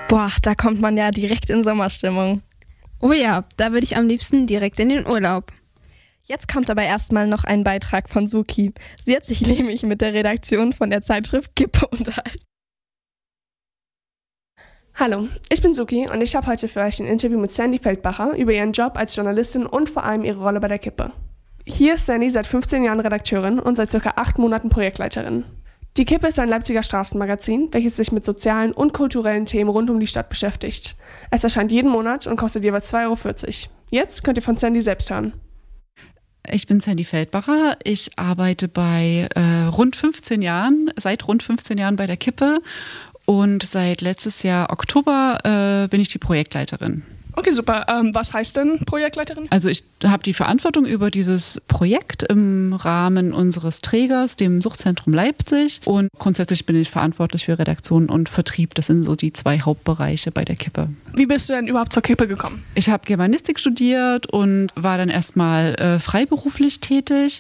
Boah, da kommt man ja direkt in Sommerstimmung. Oh ja, da würde ich am liebsten direkt in den Urlaub. Jetzt kommt aber erstmal noch ein Beitrag von Suki. Sie hat sich nämlich mit der Redaktion von der Zeitschrift Kippe unterhalten. Hallo, ich bin Suki und ich habe heute für euch ein Interview mit Sandy Feldbacher über ihren Job als Journalistin und vor allem ihre Rolle bei der Kippe. Hier ist Sandy seit 15 Jahren Redakteurin und seit ca. 8 Monaten Projektleiterin. Die Kippe ist ein Leipziger Straßenmagazin, welches sich mit sozialen und kulturellen Themen rund um die Stadt beschäftigt. Es erscheint jeden Monat und kostet jeweils 2,40 €. Jetzt könnt ihr von Sandy selbst hören. Ich bin Sandy Feldbacher. Ich arbeite seit rund 15 Jahren bei der Kippe und seit letztes Jahr Oktober bin ich die Projektleiterin. Okay, super. Was heißt denn Projektleiterin? Also ich habe die Verantwortung über dieses Projekt im Rahmen unseres Trägers, dem Suchtzentrum Leipzig. Und grundsätzlich bin ich verantwortlich für Redaktion und Vertrieb. Das sind so die 2 Hauptbereiche bei der Kippe. Wie bist du denn überhaupt zur Kippe gekommen? Ich habe Germanistik studiert und war dann erstmal freiberuflich tätig.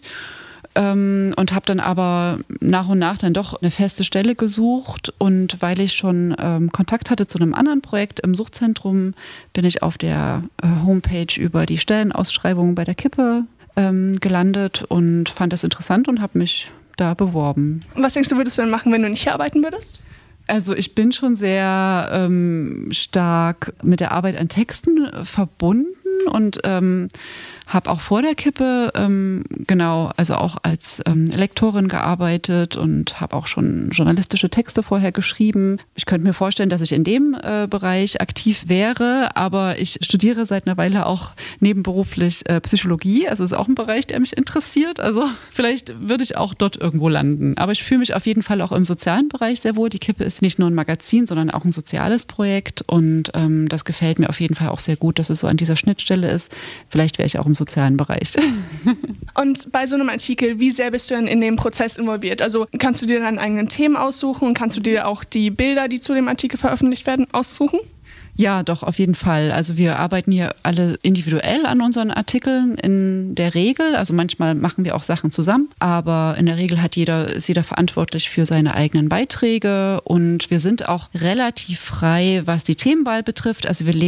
Und habe dann aber nach und nach dann doch eine feste Stelle gesucht. Und weil ich schon Kontakt hatte zu einem anderen Projekt im Suchtzentrum, bin ich auf der Homepage über die Stellenausschreibungen bei der Kippe gelandet und fand das interessant und habe mich da beworben. Was denkst du, würdest du denn machen, wenn du nicht hier arbeiten würdest? Also ich bin schon sehr stark mit der Arbeit an Texten verbunden und habe auch vor der Kippe also auch als Lektorin gearbeitet und habe auch schon journalistische Texte vorher geschrieben. Ich könnte mir vorstellen, dass ich in dem Bereich aktiv wäre, aber ich studiere seit einer Weile auch nebenberuflich Psychologie. Also ist auch ein Bereich, der mich interessiert. Also vielleicht würde ich auch dort irgendwo landen. Aber ich fühle mich auf jeden Fall auch im sozialen Bereich sehr wohl. Die Kippe ist nicht nur ein Magazin, sondern auch ein soziales Projekt und das gefällt mir auf jeden Fall auch sehr gut, dass es so an dieser Schnittstelle ist. Vielleicht wäre ich auch im sozialen Bereich. Und bei so einem Artikel, wie sehr bist du denn in dem Prozess involviert? Also kannst du dir deine eigenen Themen aussuchen und kannst du dir auch die Bilder, die zu dem Artikel veröffentlicht werden, aussuchen? Ja, doch, auf jeden Fall. Also wir arbeiten hier alle individuell an unseren Artikeln in der Regel. Also manchmal machen wir auch Sachen zusammen, aber in der Regel ist jeder verantwortlich für seine eigenen Beiträge und wir sind auch relativ frei, was die Themenwahl betrifft. Also wir